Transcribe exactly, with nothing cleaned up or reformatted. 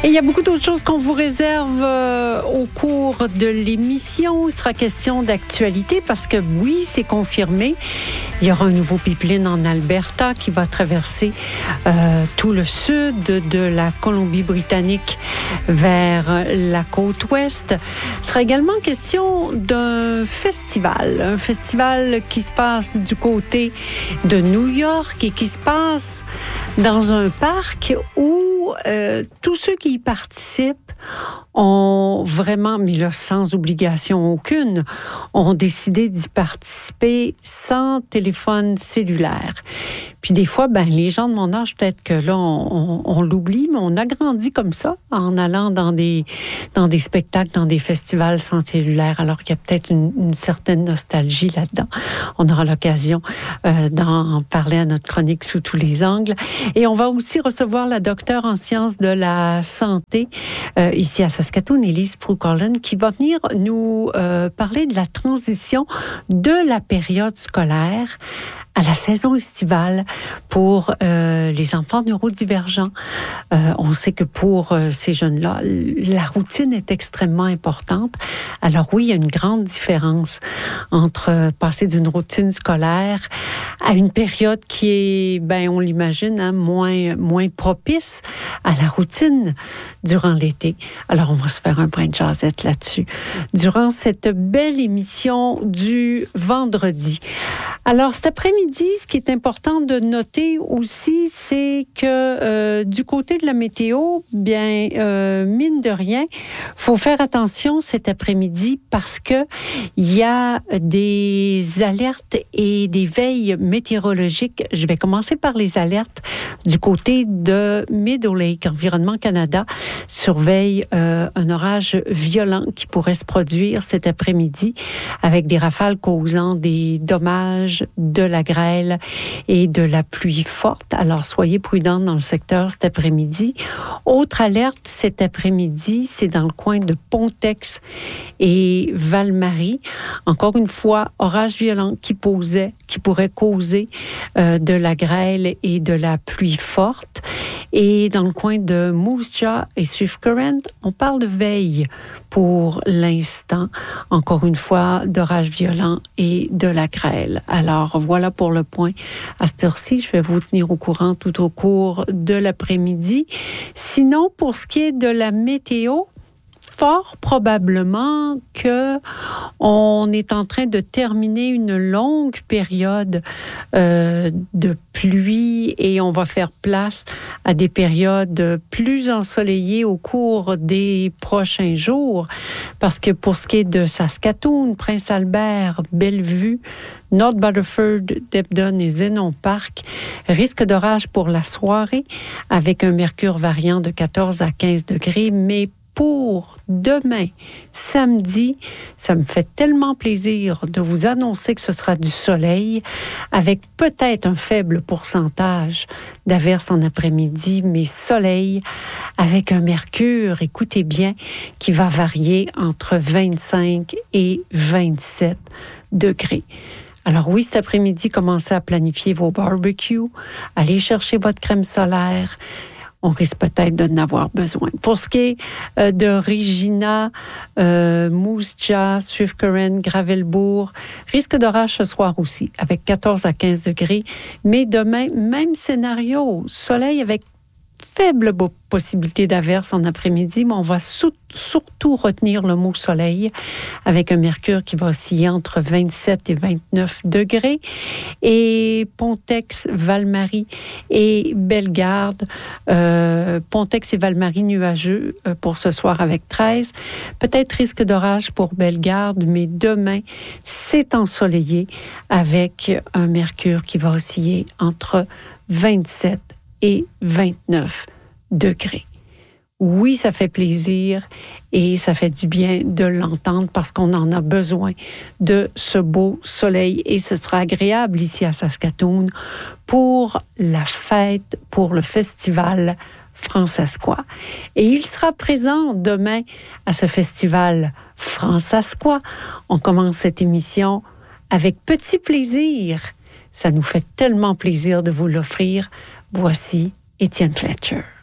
Et il y a beaucoup d'autres choses qu'on vous réserve euh, au cours de l'émission. Il sera question d'actualité parce que oui, c'est confirmé. Il y aura un nouveau pipeline en Alberta qui va traverser euh, tout le sud de la Colombie-Britannique vers la côte ouest. Il sera également question d'un festival, un festival qui se passe du côté de New York et qui se passe dans un parc où euh, tous ceux qui y participent ont vraiment, mais là, sans obligation aucune, ont décidé d'y participer sans téléphone cellulaire. Puis des fois, ben les gens de mon âge, peut-être que là, on, on, on l'oublie, mais on a grandi comme ça, en allant dans des, dans des spectacles, dans des festivals sans cellulaire, alors qu'il y a peut-être une, une certaine nostalgie là-dedans. On aura l'occasion euh, d'en parler à notre chronique sous tous les angles. Et on va aussi recevoir la docteure en sciences de la santé, euh, ici à Saskatoon, Élise Proulx-Collin, qui va venir nous euh, parler de la transition de la période scolaire à la saison estivale pour euh, les enfants neurodivergents. Euh, on sait que pour euh, ces jeunes-là, la routine est extrêmement importante. Alors oui, il y a une grande différence entre passer d'une routine scolaire à une période qui est, ben on l'imagine, hein, moins, moins propice à la routine durant l'été. Alors on va se faire un brin de jasette là-dessus durant cette belle émission du vendredi. Alors cet après-midi, ce qui est important de noter aussi, c'est que euh, du côté de la météo, bien, euh, mine de rien, faut faire attention cet après-midi parce que il y a des alertes et des veilles météorologiques. Je vais commencer par les alertes du côté de Meadow Lake. Environnement Canada surveille euh, un orage violent qui pourrait se produire cet après-midi avec des rafales causant des dommages, de la grêle et de la pluie forte. Alors, soyez prudents dans le secteur cet après-midi. Autre alerte cet après-midi, c'est dans le coin de Pontex et Val-Marie. Encore une fois, orage violent qui posait, qui pourrait causer euh, de la grêle et de la pluie forte. Et dans le coin de Moose Jaw et Swift Current, on parle de veille pour l'instant. Encore une fois, d'orage violent et de la grêle. Alors, voilà pour le point. À cette heure-ci, je vais vous tenir au courant tout au cours de l'après-midi. Sinon, pour ce qui est de la météo, fort probablement que on est en train de terminer une longue période euh, de pluie et on va faire place à des périodes plus ensoleillées au cours des prochains jours. Parce que pour ce qui est de Saskatoon, Prince-Albert, Bellevue, North Battleford, Debden et Zenon Park, risque d'orage pour la soirée avec un mercure variant de quatorze à quinze degrés, mais pour demain, samedi, ça me fait tellement plaisir de vous annoncer que ce sera du soleil avec peut-être un faible pourcentage d'averses en après-midi, mais soleil avec un mercure, écoutez bien, qui va varier entre vingt-cinq et vingt-sept degrés. Alors oui, cet après-midi, commencez à planifier vos barbecues, allez chercher votre crème solaire. On risque peut-être de n'avoir besoin. Pour ce qui est euh, de Regina, euh, Moose Jaw, Swift Current, Gravelbourg, risque d'orage ce soir aussi, avec quatorze à quinze degrés. Mais demain, même scénario, soleil avec faible possibilité d'averse en après-midi, mais on va sou- surtout retenir le mot soleil avec un mercure qui va osciller entre vingt-sept et vingt-neuf degrés. Et Pontex, Val-Marie et Bellegarde. Euh, Pontex et Val-Marie nuageux euh, pour ce soir avec treize. Peut-être risque d'orage pour Bellegarde, mais demain, c'est ensoleillé avec un mercure qui va osciller entre vingt-sept et vingt-neuf degrés. Oui, ça fait plaisir et ça fait du bien de l'entendre parce qu'on en a besoin de ce beau soleil et ce sera agréable ici à Saskatoon pour la fête, pour le festival Francescois. Et il sera présent demain à ce festival Francescois. On commence cette émission avec petit plaisir. Ça nous fait tellement plaisir de vous l'offrir. Voici Étienne Fletcher.